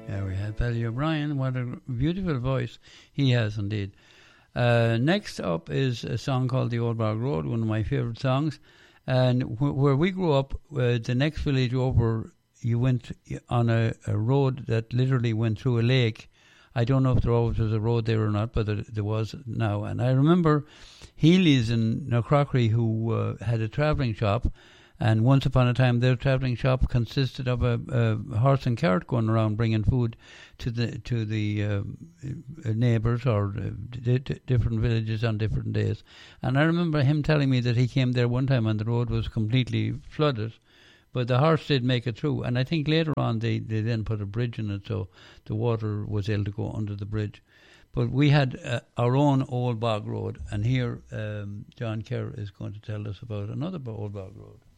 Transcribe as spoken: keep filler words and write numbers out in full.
Yeah, we had Paddy O'Brien. What a beautiful voice he has indeed. Uh, next up is a song called The Old Bog Road, one of my favourite songs. And wh- where we grew up, uh, the next village over, you went on a, a road that literally went through a lake. I don't know if there always was a road there or not, but there, there was now. And I remember Healy's in Knockcroghery, who uh, had a travelling shop. And once upon a time, their travelling shop consisted of a, a horse and cart going around bringing food to the to the uh, neighbours or uh, d- d- different villages on different days. And I remember him telling me that he came there one time and the road was completely flooded, but the horse did make it through. And I think later on they, they then put a bridge in it, so the water was able to go under the bridge. But we had uh, our own old bog road, and here um, John Kerr is going to tell us about another old bog road.